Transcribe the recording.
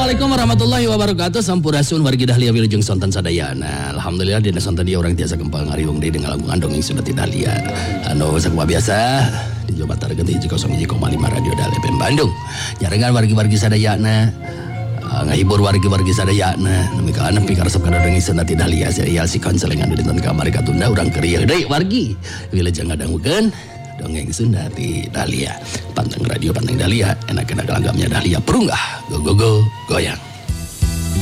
Assalamualaikum warahmatullahi wabarakatuh. Sampurasun wargi dahlia wilujeng sonten sadayana. Alhamdulillah dina sonten dia orang tiasa kempal ngariung deui dengan lagu andong yang sudah tidak lihat. Anu sakumaha biasa di Jawa Barat geuti 101,5 Radio Dal FM Bandung. Nyarengan wargi-wargi sadayana. Ngahibur wargi-wargi sadayana. Nemika anepi karesep kana dengeun tidak lihat serial si konseling anu dinten kamari katunda urang keur deui wargi. Wilujeng ngadangukeun dongeng Sunda di Dahlia. Panteng radio Panteng Dahlia, enak-enak langgamnya Dahlia perunggah, go goyang.